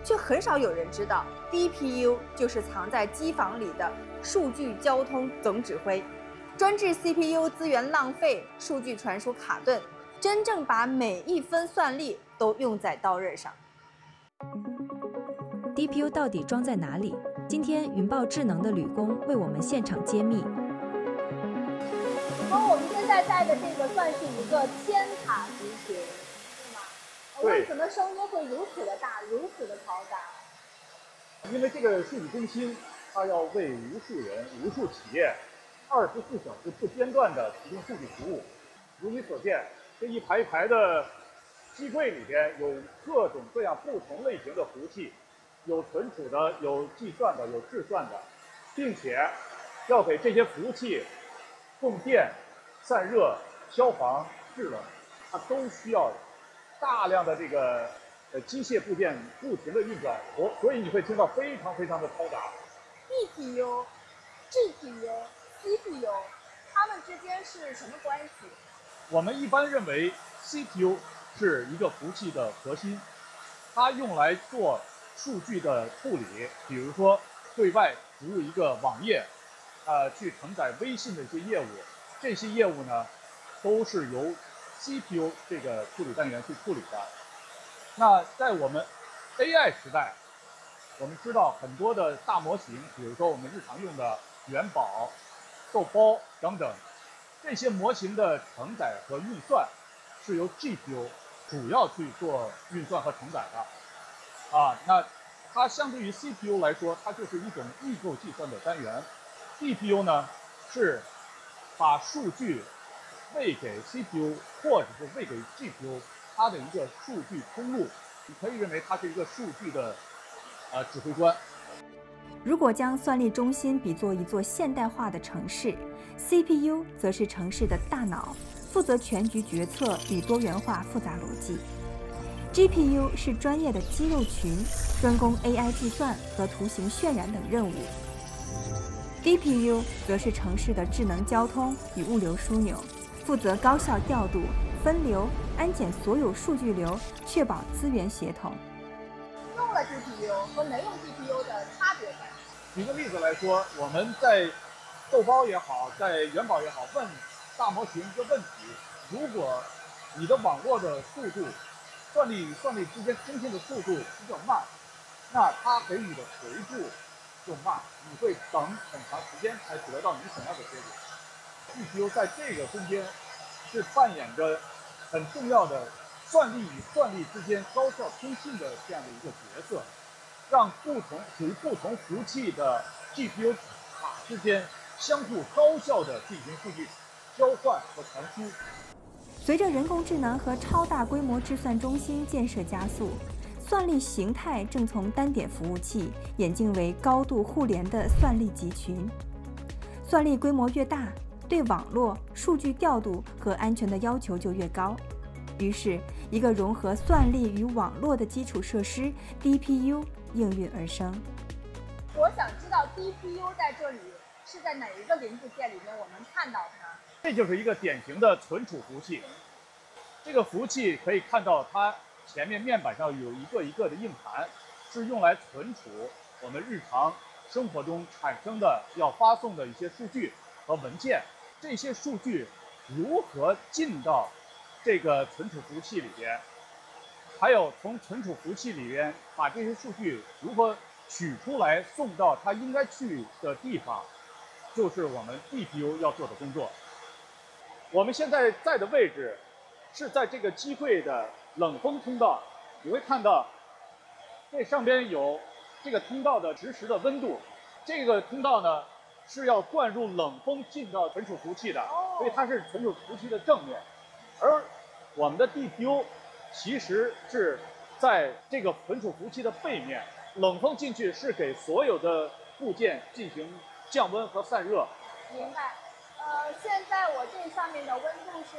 却很少有人知道 DPU 就是藏在机房里的数据交通总指挥，专治 CPU 资源浪费、数据传输卡顿，真正把每一分算力都用在刀刃上。 DPU 到底装在哪里？今天云豹智能的吕工为我们现场揭秘。 我们现在在的这个算是一个天塔集群，对吗？为什么声音会如此的大，如此的嘈杂？ 因为这个数据中心，它要为无数人、无数企业24小时不间断地提供数据服务。如你所见，这一排一排的机柜里边有各种各样不同类型的服务器，有存储的，有计算的，有制算的，并且要给这些服务器供电、散热、消防、制冷，它都需要大量的这个机械部件不停的运转，所以你会听到非常非常的嘈杂。 DPU、GPU、CPU， 它们之间是什么关系？ 我们一般认为 CPU 是一个服务器的核心，它用来做数据的处理，比如说对外服务一个网页，去承载微信的一些业务，这些业务呢都是由 CPU 这个处理单元去处理的。那在我们 AI 时代，我们知道很多的大模型，比如说我们日常用的元宝、豆包等等，这些模型的承载和运算是由 GPU 主要去做运算和承载的。那它相对于 CPU 来说，它就是一种异构计算的单元。DPU 呢是把数据喂给 CPU 或者是喂给 GPU 它的一个数据通路，你可以认为它是一个数据的指挥官。 如果将算力中心比作一座现代化的城市， CPU 则是城市的大脑，负责全局决策与多元化复杂逻辑。GPU 是专业的肌肉群，专攻 AI 计算和图形渲染等任务。DPU 则是城市的智能交通与物流枢纽，负责高效调度、分流、安检所有数据流，确保资源协同。 用了 GPU 和没用 GPU 的差别在哪？ 举个例子来说，我们在豆包也好，在元宝也好，问大模型一个问题：如果你的网络的速度、算力与算力之间通信的速度比较慢，那它给予的回复就慢，你会等很长时间才得到你想要的结果。GPU 在这个中间是扮演着很重要的算力与算力之间高效通信的这样的一个角色，让属于不同服务器的 GPU 卡之间相互高效地进行数据交换和传输。 随着人工智能和超大规模计算中心建设加速，算力形态正从单点服务器演进为高度互联的算力集群。算力规模越大，对网络、数据调度和安全的要求就越高。于是，一个融合算力与网络的基础设施 DPU 应运而生。 我想知道 DPU 在这里是在哪一个零部件里面我们看到它？ 这就是一个典型的存储服务器。这个服务器可以看到它前面面板上有一个一个的硬盘，是用来存储我们日常生活中产生的要发送的一些数据和文件。这些数据如何进到这个存储服务器里边，还有从存储服务器里边把这些数据如何取出来送到它应该去的地方，就是我们 DPU 要做的工作。我们现在在的位置是在这个机柜的冷风通道，你会看到这上边有这个通道的实时的温度。这个通道呢是要灌入冷风进到存储服务器的，所以它是存储服务器的正面。而我们的 DPU 其实是在这个存储服务器的背面，冷风进去是给所有的部件进行降温和散热。 明白。现在我这上面的温度是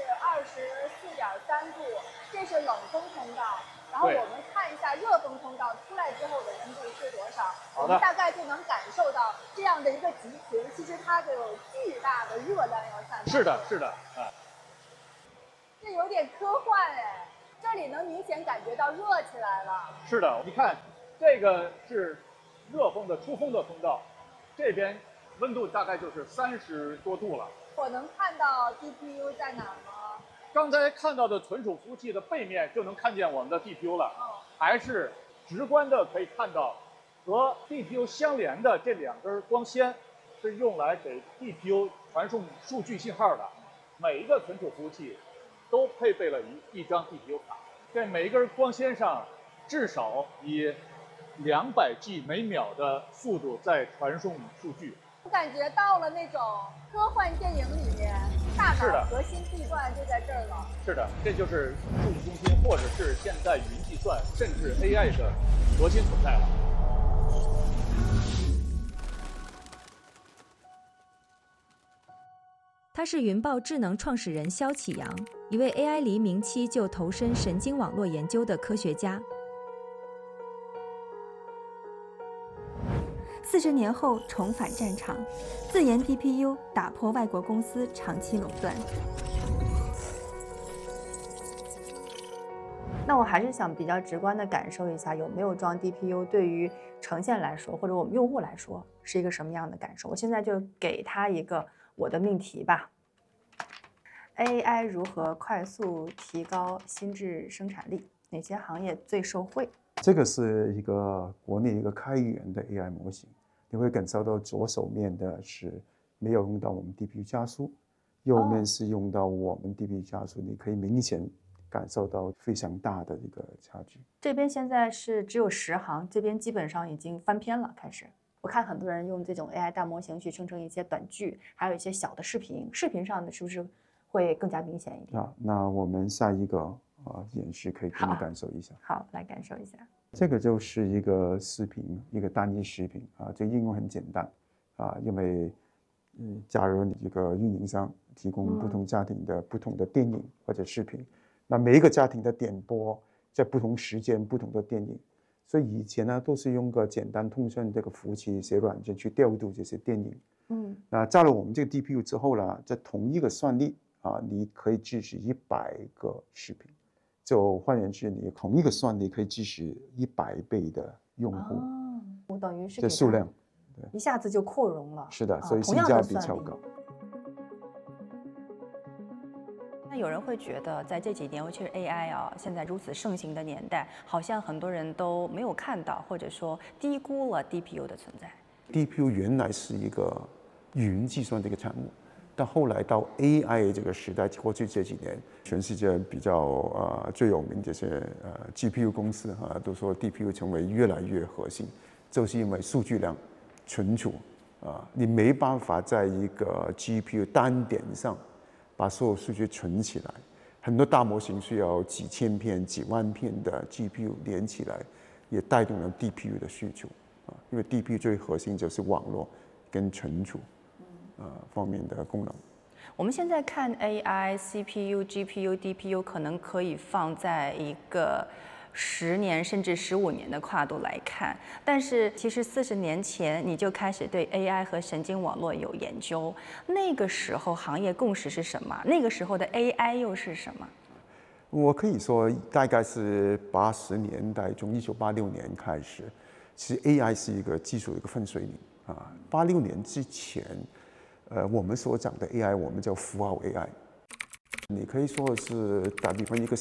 24.3度，这是冷风通道。然后我们看一下热风通道出来之后的温度是多少，我们大概就能感受到这样的一个集群，其实它就有巨大的热量要散发。 是的，是的， 这有点科幻哎，这里能明显感觉到热起来了。 是的，你看这个是热风的出风的通道，这边温度大概就是30多度了。 我能看到 DPU 在哪儿吗？ 刚才看到的存储服务器的背面就能看见我们的 DPU 了，还是直观的可以看到和 DPU 相连的这2根光纤是用来给 DPU 传送数据信号的。每一个存储服务器都配备了一张 DPU 卡，在每一根光纤上至少以200G 每秒的速度在传送数据。 我感觉到了那种科幻电影里面，大是的脑核心地段就在这儿了。 是的，这就是数据中心，或者是现在云计算，甚至 AI 的核心所在了。 他是云豹智能创始人肖启阳，一位 AI 黎明期就投身神经网络研究的科学家。40年后重返战场，自研 DPU 打破外国公司长期垄断。 那我还是想比较直观地感受一下，有没有装 DPU 对于呈现来说，或者我们用户来说是一个什么样的感受。我现在就给他一个我的命题吧。AI 如何快速提高心智生产力？哪些行业最受惠？ 这个是一个国内一个开源的 AI 模型，你会感受到左手面的是没有用到我们 DPU 加速，右面是用到我们 DPU 加速，你可以明显感受到非常大的一个差距。 这边现在是只有10行，这边基本上已经翻篇了。开始，我看很多人用这种 AI 大模型去生成一些短剧，还有一些小的视频，视频上的是不是会更加明显一点？ 那我们下一个演示可以给你感受一下。 好，来感受一下。 这个就是一个视频，一个单一视频这应用很简单因为假如你这个运营商提供不同家庭的不同的电影或者视频，那每一个家庭的点播在不同时间不同的电影，所以以前呢都是用个简单通讯这个服务器写软件去调度这些电影。那加了我们这个 DPU 之后呢，在同一个算力你可以支持100个视频。就换言之，你同一个算力可以支持100倍的用户， 我等于是这数量， 对，一下子就扩容了。 是的，所以性价比超高。 那有人会觉得，在这几年，尤其是 AI 现在如此盛行的年代，好像很多人都没有看到，或者说低估了 DPU 的存在。 DPU 原来是一个云计算的一个产物。但后来到 AI 这个时代，过去这几年，全世界比较最有名这些GPU 公司都说 DPU 成为越来越核心，就是因为数据量存储你没办法在一个 GPU 单点上把所有数据存起来，很多大模型需要几千片、几万片的 GPU 连起来，也带动了 DPU 的需求因为 DPU 最核心就是网络跟存储。方面的功能。 我们现在看 AI、CPU、GPU、DPU 可能可以放在一个10年甚至15年的跨度来看，但是其实40年前你就开始对 AI 和神经网络有研究，那个时候行业共识是什么？那个时候的 AI 又是什么？ 我可以说大概是80年代，从1986年开始，其实 AI 是一个技术的一个分水岭86年之前。我们所讲的 AI， 我们叫符号 AI。你可以说是打比方一个